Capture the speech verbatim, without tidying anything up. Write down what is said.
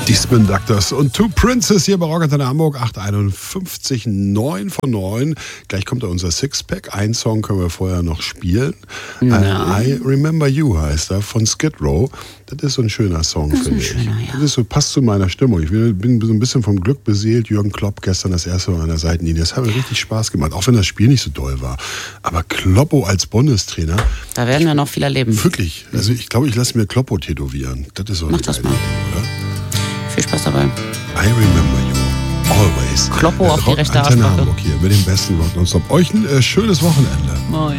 Die Spin Doctors und Two Princes hier bei Rockantenne Hamburg, acht einundfünfzig, neun von neun. Gleich kommt da unser Sixpack. Ein Song können wir vorher noch spielen. Ja. I Remember You heißt er, von Skid Row. Das ist so ein schöner Song, finde ich. Schöner, ja. Das ist so, passt zu meiner Stimmung. Ich bin so ein bisschen vom Glück beseelt. Jürgen Klopp gestern das erste Mal an der Seitenlinie. Das hat mir richtig Spaß gemacht, auch wenn das Spiel nicht so doll war. Aber Kloppo als Bundestrainer. Da werden wir noch viel erleben. Wirklich. Also ich glaube, ich lasse mir Kloppo tätowieren. Das ist so eine Mach das geile mal. Idee, oder? Viel Spaß dabei. I remember you. Always. Kloppo auf die rechte Antenne Arschbacke. Hamburg hier mit dem besten Rock nonstop. Euch ein äh, schönes Wochenende. Moin.